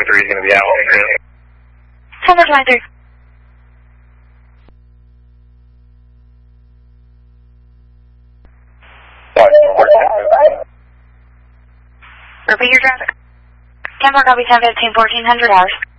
10-4-23 is going to be out. 10-4-23. Repeat your traffic. 10-4 copy 10-15, 1400 hours.